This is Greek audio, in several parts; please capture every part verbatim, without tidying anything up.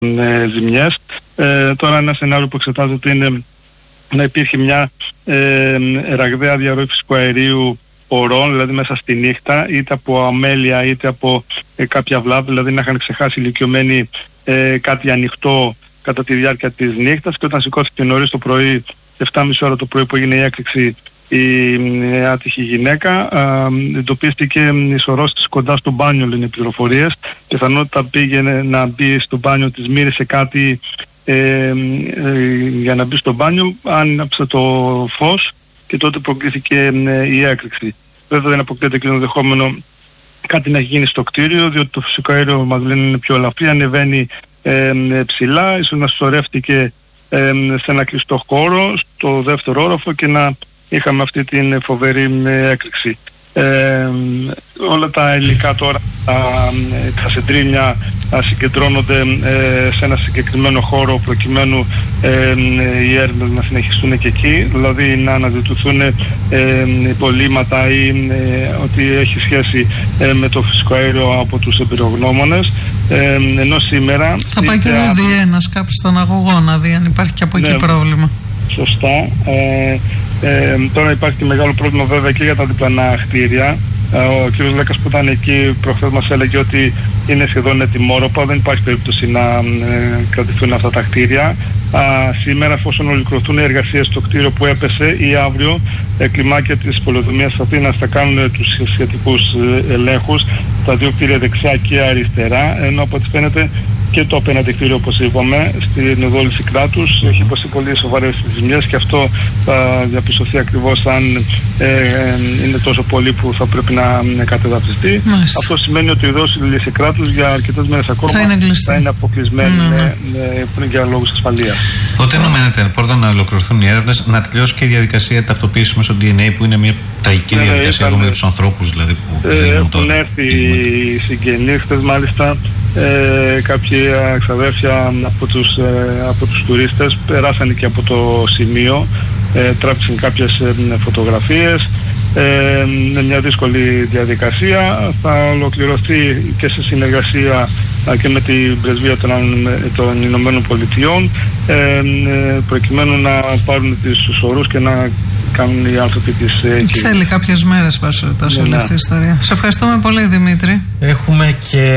ε, ζημιές. Ε, τώρα ένα σενάριο που εξετάζεται είναι να υπήρχε μια ε, ραγδαία διαρροή φυσικού αερίου ορών, δηλαδή μέσα στη νύχτα, είτε από αμέλεια είτε από ε, κάποια βλάβη, δηλαδή να είχαν ξεχάσει ηλικιωμένοι ε, κάτι ανοιχτό κατά τη διάρκεια της νύχτας, και όταν σηκώθηκε νωρίς το πρωί, εφτά και μισή ώρα το πρωί που έγινε η έκρηξη, η ε, άτυχη γυναίκα ε, εντοπίστηκε ισορρός της κοντά στο μπάνιο, λένε οι πληροφορίες. Πιθανότητα πήγαινε να μπει στο μπάνιο, της μύρισε κάτι ε, ε, για να μπει στο μπάνιο, άναψε το φως και τότε προκλήθηκε ε, η έκρηξη. Βέβαια δεν αποκλείεται και το ενδεχόμενο κάτι να έχει γίνει στο κτίριο, διότι το φυσικό αέριο μας λένε είναι πιο ελαφρύ, ανεβαίνει ε, ψηλά, ίσως να σωρεύτηκε ε, σε ένα κλειστό χώρο, στο δεύτερο όροφο, και να είχαμε αυτή την φοβερή ε, έκρηξη. Ε, όλα τα υλικά τώρα, τα, τα σεντρίνια συγκεντρώνονται ε, σε ένα συγκεκριμένο χώρο, προκειμένου ε, οι έρευνες να συνεχιστούν και εκεί, δηλαδή να αναζητηθούν ε, υπολείμματα ή ε, ότι έχει σχέση ε, με το φυσικό αέριο από τους εμπειρογνώμονες. Ε, ενώ σήμερα θα πάει και ο Διένας κάποιος στον αγωγό να δει αν υπάρχει και από εκεί ναι, πρόβλημα. Σωστά. Ε, ε, τώρα υπάρχει και μεγάλο πρόβλημα βέβαια και για τα διπλανά κτίρια. Ε, ο κ. Λέκας που ήταν εκεί προχθές μας έλεγε ότι είναι σχεδόν ετοιμόρροπα, δεν υπάρχει περίπτωση να ε, κρατηθούν αυτά τα κτίρια. Α, σήμερα, εφόσον ολοκληρωθούν οι εργασίες στο κτίριο που έπεσε, ή αύριο ε, κλιμάκια της Πολεοδομίας Αθήνας θα κάνουν τους σχετικούς ε, ελέγχους, τα δύο κτίρια δεξιά και αριστερά, ενώ από ό,τι φαίνεται και το απέναντι κτίριο, όπως είπαμε, στην εδόληση κράτους έχει υποστεί πολύ σοβαρές ζημιές, και αυτό θα διαπιστωθεί ακριβώς αν ε, ε, είναι τόσο πολύ που θα πρέπει να ε, κατεδαφιστεί. Μάλιστα. Αυτό σημαίνει ότι η εδόληση κράτους για αρκετές μέρες ακόμα θα είναι, θα είναι αποκλεισμένη mm. ε, ε, πριν για λόγους ασφαλείας. Πότε αναμένεται πρώτα να ολοκληρωθούν οι έρευνες, να τελειώσει και η διαδικασία ταυτοποίησης μέσω ντι εν έι, που είναι μια τραγική ναι, διαδικασία ήταν, για τους ανθρώπους δηλαδή, που ε, δίνουν έχουν έρθει οι συγγενείς, χθες μάλιστα ε, κάποιοι εξαδέρφια από τους, ε, από τους τουρίστες περάσανε και από το σημείο, ε, τράβηξαν κάποιες ε, φωτογραφίες. Ε, είναι μια δύσκολη διαδικασία, θα ολοκληρωθεί και σε συνεργασία ε, και με την Πρεσβεία των, των Ηνωμένων Πολιτειών, ε, ε, προκειμένου να πάρουν τις ορούς και να κάνουν οι άνθρωποι της εκεί. Θέλει κάποιες μέρες πάση όλη αυτή η ιστορία. Σε ευχαριστούμε πολύ, Δημήτρη. Έχουμε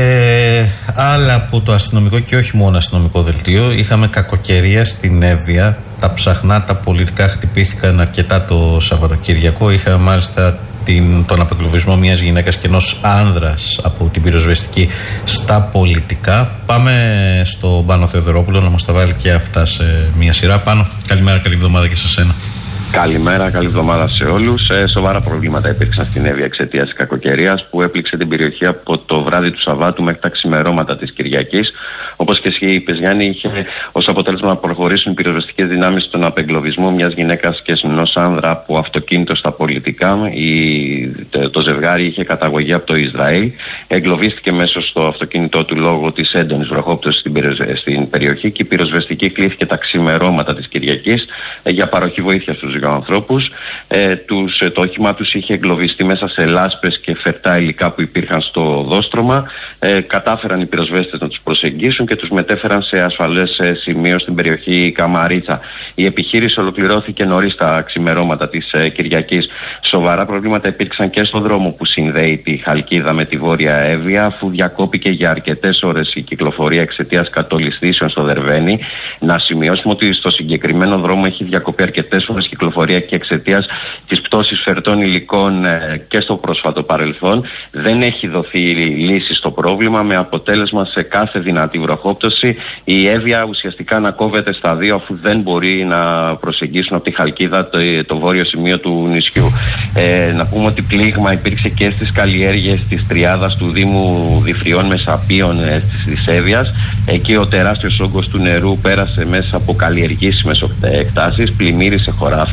και άλλα από το αστυνομικό και όχι μόνο αστυνομικό δελτίο. Είχαμε κακοκαιρία στην Εύβοια. Τα ψαχνά, τα πολιτικά χτυπήθηκαν αρκετά το Σαββατοκύριακο. Είχαμε μάλιστα την, τον απεγκλωβισμό μιας γυναίκας και ενός άνδρας από την πυροσβεστική στα πολιτικά. Πάμε στον Πάνο Θεοδωρόπουλο να μας τα βάλει και αυτά σε μια σειρά. Πάνο, καλημέρα, καλή εβδομάδα και σε σένα. Καλημέρα, καλή εβδομάδα σε όλους. Ε, σοβαρά προβλήματα υπήρξαν στην Εύβοια εξαιτίας της κακοκαιρίας που έπληξε την περιοχή από το βράδυ του Σαββάτου μέχρι τα ξημερώματα της Κυριακής. Όπως και εσύ είπες, Γιάννη, είχε ως αποτέλεσμα να προχωρήσουν οι πυροσβεστικές δυνάμεις στον απεγκλωβισμό μιας γυναίκας και ενός άνδρα από αυτοκίνητο στα πολιτικά. Η, το, το ζευγάρι είχε καταγωγή από το Ισραήλ. Εγκλωβίστηκε μέσω στο αυτοκίνητό του λόγω της έντονης βροχόπτωσης στην, στην περιοχή, και η πυροσβεστική κλήθηκε τα ξημερώματα της Κυριακής ε, για παροχή βοήθεια στους ανθρώπους. Ε, τους, το όχημά τους είχε εγκλωβιστεί μέσα σε λάσπες και φερτά υλικά που υπήρχαν στο οδόστρωμα. Ε, κατάφεραν οι πυροσβέστες να τους προσεγγίσουν και τους μετέφεραν σε ασφαλές ε, σημείο στην περιοχή Καμαρίτσα. Η επιχείρηση ολοκληρώθηκε νωρίς τα ξημερώματα της ε, Κυριακής. Σοβαρά προβλήματα υπήρξαν και στον δρόμο που συνδέει τη Χαλκίδα με τη Βόρεια Εύβοια, αφού διακόπηκε για αρκετές ώρες η κυκλοφορία εξαιτίας κατολισθήσεων στο Δερβαίνι. Να σημειώσουμε ότι στο συγκεκριμένο δρόμο έχει διακοπεί αρκετές ώρες κυκλοφορία και εξαιτίας της πτώσης φερτών υλικών ε, και στο πρόσφατο παρελθόν δεν έχει δοθεί λύση στο πρόβλημα, με αποτέλεσμα σε κάθε δυνατή βροχόπτωση η Εύβοια ουσιαστικά να κόβεται στα δύο, αφού δεν μπορεί να προσεγγίσουν από τη Χαλκίδα το, το βόρειο σημείο του νησιού. Ε, να πούμε ότι πλήγμα υπήρξε και στις καλλιέργειες της τριάδας του Δήμου Διφριών Μεσαπίων ε, της Εύβοιας. Εκεί ο τεράστιος όγκος του νερού πέρασε μέσα από καλλιεργήσιμες εκτάσεις, πλημμύρισε χωράφια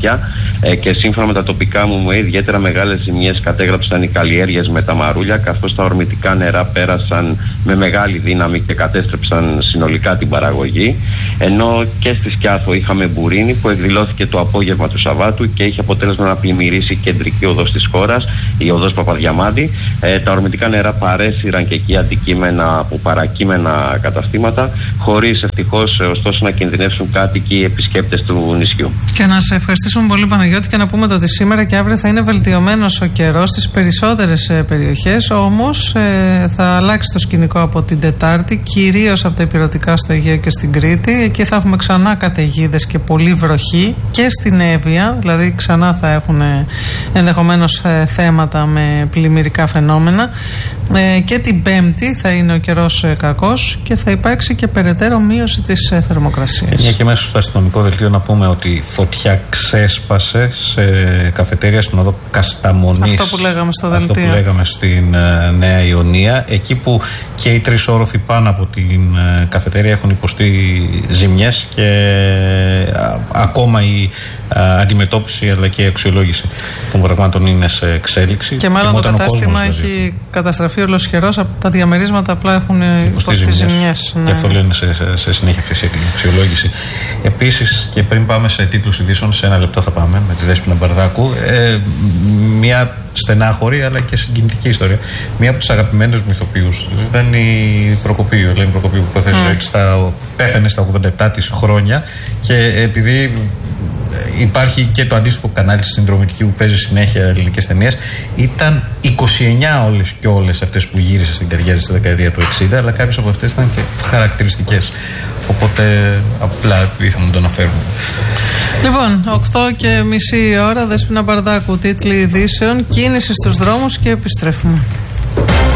σπίτια ε, και σύμφωνα με τα τοπικά μου με ιδιαίτερα μεγάλες ζημιές κατέγραψαν οι καλλιέργειες με τα μαρούλια, καθώς τα ορμητικά νερά πέρασαν με μεγάλη δύναμη και κατέστρεψαν συνολικά την παραγωγή, ενώ και στη Σκιάθο είχαμε μπουρίνι που εκδηλώθηκε το απόγευμα του Σαββάτου και είχε αποτέλεσμα να πλημμυρίσει η κεντρική οδός της χώρας, η οδός Παπαδιαμάντη. Ε, τα ορμητικά νερά παρέσυραν και εκεί αντικείμενα από παρακείμενα καταστήματα, χωρίς ευτυχώς ωστόσο να κινδυνεύσουν κάτοικοι ή επισκέπτες του νησιού. Και να σε ευχαριστήσουμε πολύ, Παναγιώτη, και να πούμε ότι σήμερα και αύριο θα είναι βελτιωμένος ο καιρός στις περισσότερες ε, περιοχές, όμως ε, θα αλλάξει το σκηνικό από την Τετάρτη, κυρίως από τα ηπειρωτικά στο Αιγαίο και στην Κρήτη. Εκεί θα έχουμε ξανά καταιγίδες και πολύ βροχή, και στην Εύβοια, δηλαδή ξανά θα έχουν ε, ενδεχομένως ε, θέματα με πλημμυρικά φαινόμενα. Ε, και την Πέμπτη θα είναι ο καιρός ε, κακός και θα υπάρξει και περαιτέρω μείωση της ε, θερμοκρασίας. Και μια και μέσα στο αστυνομικό δελτίο να πούμε ότι φωτιά ξέσπασε σε καφετέρια στην οδό Κασταμονής. Αυτό που λέγαμε στο δελτίο. Αυτό που λέγαμε στην ε, Νέα Ιωνία. Εκεί που και οι τρεις όροφοι πάνω από την ε, καφετέρια έχουν υποστεί ζημιές και ε, ακόμα η ε, αντιμετώπιση αλλά και η αξιολόγηση των πραγμάτων είναι σε εξέλιξη. Και μάλλον το κατάστημα έχει δηλαδή καταστραφεί ολοσχερός, από τα διαμερίσματα απλά έχουν υποστεί ζημιές. Ναι. Γι' αυτό λένε σε, σε, σε συνέχεια αυτή την αξιολόγηση. Επίσης, και πριν πάμε σε τίτλους ειδήσεων, σε ένα λεπτό θα πάμε με τη Δέσποινα Μπαρδάκου, ε, μια στενάχωρη αλλά και συγκινητική ιστορία. Μία από τις αγαπημένες μου ηθοποιούς ήταν η Προκοπίου, η Ελένη Προκοπίου, που mm. στα, πέθανε στα ογδόντα επτά της χρόνια, και επειδή υπάρχει και το αντίστοιχο κανάλι στη Συνδρομητική που παίζει συνέχεια ελληνικές ταινίες, ήταν είκοσι εννιά όλες και όλες αυτές που γύρισε στην καριέρα στη δεκαετία του εξήντα, αλλά κάποιες από αυτές ήταν και χαρακτηριστικές. Οπότε απλά ήθελα να το αναφέρουμε. Λοιπόν, οκτώ και μισή ώρα, Δέσποινα Μπαρδάκου, τίτλοι ειδήσεων, κίνηση στους δρόμους και επιστρέφουμε.